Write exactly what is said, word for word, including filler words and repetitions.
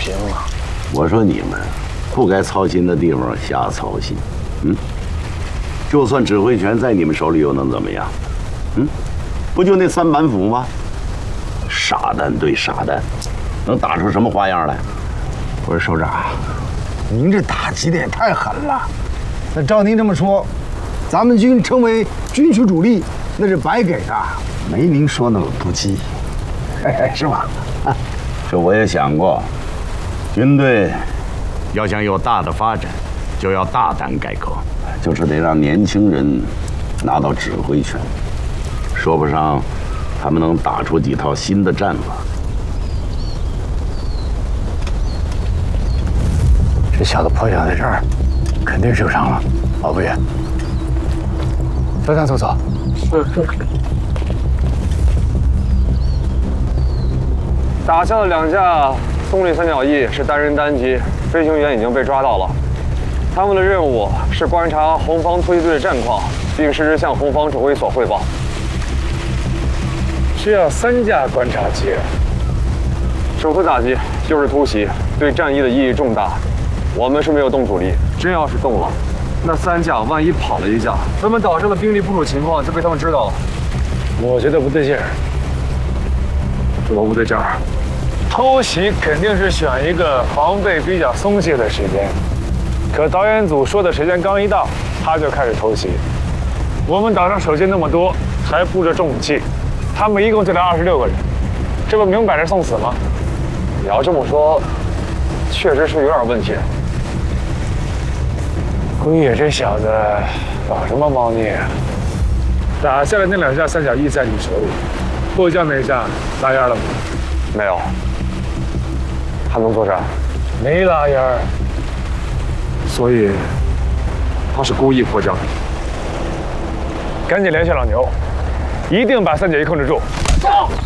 行了。 我说你们不该操心的地方瞎操心，嗯？就算指挥权在你们手里，又能怎么样？嗯？不就那三板斧吗？傻蛋对傻蛋，能打出什么花样来？ 不是首长，您这打击的也太狠了。那照您这么说，咱们军称为军区主力，那是白给的，没您说那么不羁，是吧？ 这我也想过，军队要想有大的发展，就要大胆改革，就是得让年轻人拿到指挥权，说不上他们能打出几套新的战法。 这小子破晓在这儿，肯定是有伤了。老部员，车上走走。是是。 打下了两架动力三角翼，是单人单机，飞行员已经被抓到了。他们的任务是观察红方突击队的战况，并实时向红方指挥所汇报。 需要三架观察机。 首次打击就是突袭，对战役的意义重大。我们是没有动主力，真要是动了，那三架万一跑了一架，咱们岛上的兵力部署情况就被他们知道了。 我觉得不对劲儿。我不对劲儿。偷袭肯定是选一个防备比较松懈的时间，可导演组说的时间刚一到，他就开始偷袭。我们岛上手机那么多，还布着重武器，他们一共就来二十六个人，这不明摆着送死吗？ 你要这么说，确实是有点问题。 龟野这小子搞什么猫腻啊？打下来那两架三角翼在你手里，后将那架拉烟了吗？ 没有。还能作战？ 没拉烟儿，所以他是故意破障。赶紧联系老牛，一定把三角翼控制住。走。